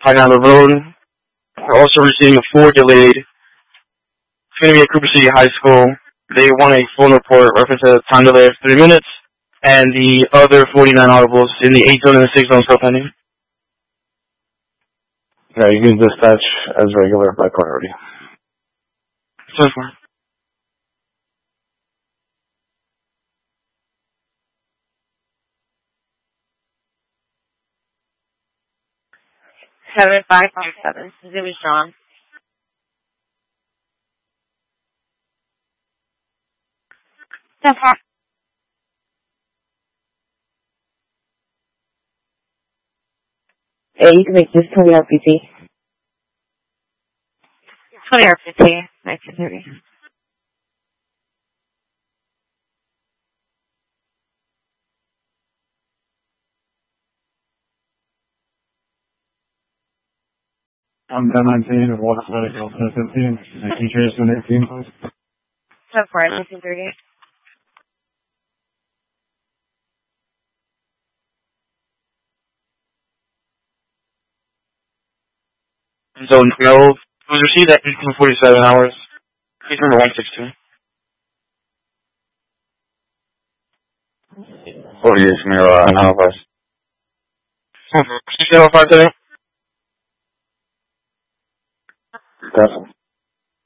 down the road. We're also receiving a 4 delayed. It's going to be at Cooper City High School. They want a phone report reference to time delay of 3 minutes, and the other 49 audibles in the 8 zone and the 6 zone still pending. Yeah, you can dispatch as regular by priority. So far. Seven 557. Zoom is drawn. So far. Yeah, you can make this 20 RPT. 20 RPT. 1930. I'm 1019 and Water Medical 1015. Teachers 1018, please. So far, 1930. Zone 12 was received at 18:47 hours. Case number 162. 48 Mira and Alvarez. 6757. Definitely.